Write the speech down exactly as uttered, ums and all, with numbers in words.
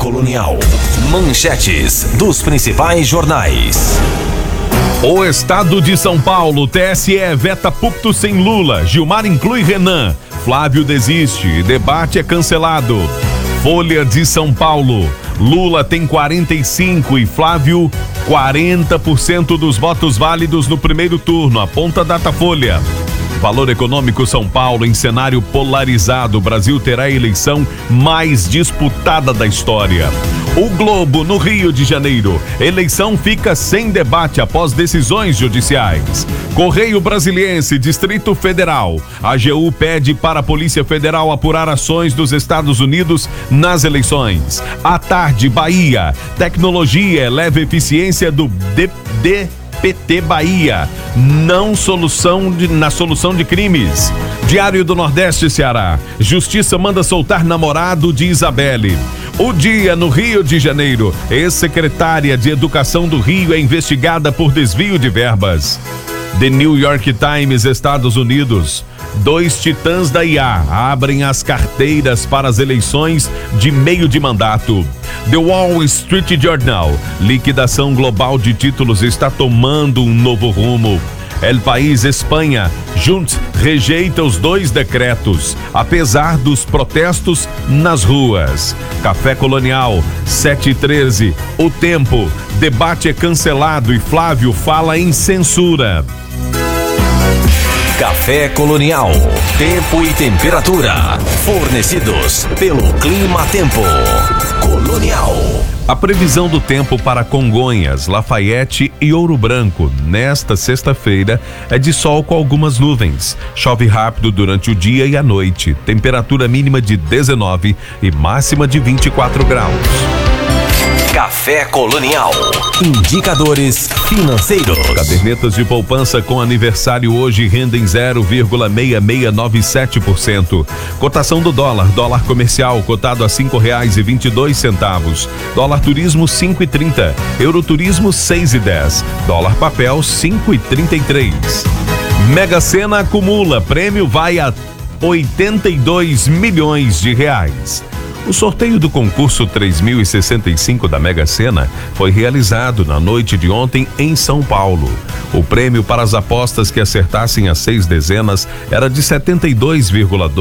Colonial. Manchetes dos principais jornais. O Estado de São Paulo, T S E veta púlpito sem Lula, Gilmar inclui Renan, Flávio desiste, debate é cancelado. Folha de São Paulo, Lula tem quarenta e cinco e Flávio quarenta por cento dos votos válidos no primeiro turno, aponta Datafolha. Valor Econômico São Paulo, em cenário polarizado, o Brasil terá a eleição mais disputada da história. O Globo, no Rio de Janeiro, eleição fica sem debate após decisões judiciais. Correio Brasiliense, Distrito Federal, a A G U pede para a Polícia Federal apurar ações dos Estados Unidos nas eleições. À tarde, Bahia, tecnologia eleva a eficiência do D P T Bahia, não solução de, na solução de crimes. Diário do Nordeste, Ceará, Justiça manda soltar namorado de Isabelle. O Dia no Rio de Janeiro, ex-secretária de Educação do Rio é investigada por desvio de verbas. The New York Times, Estados Unidos, dois titãs da I A abrem as carteiras para as eleições de meio de mandato. The Wall Street Journal, liquidação global de títulos está tomando um novo rumo. El País, Espanha, Junts rejeita os dois decretos, apesar dos protestos nas ruas. Café Colonial, sete e treze, O Tempo, debate é cancelado e Flávio fala em censura. Café Colonial, tempo e temperatura, fornecidos pelo Clima Tempo. Colonial. A previsão do tempo para Congonhas, Lafayette e Ouro Branco nesta sexta-feira é de sol com algumas nuvens. Chove rápido durante o dia e a noite. Temperatura mínima de dezenove e máxima de vinte e quatro graus. Café Colonial. Indicadores financeiros. Cadernetas de poupança com aniversário hoje rendem zero vírgula seis seis nove sete por cento. Cotação do dólar. Dólar comercial cotado a cinco reais e vinte e dois centavos. Dólar turismo cinco e trinta. Euro turismo seis e dez. Dólar papel cinco e trinta e três. Mega Sena acumula. Prêmio vai a oitenta e dois milhões de reais. O sorteio do concurso três mil e sessenta e cinco da Mega Sena foi realizado na noite de ontem em São Paulo. O prêmio para as apostas que acertassem as seis dezenas era de setenta e dois vírgula dois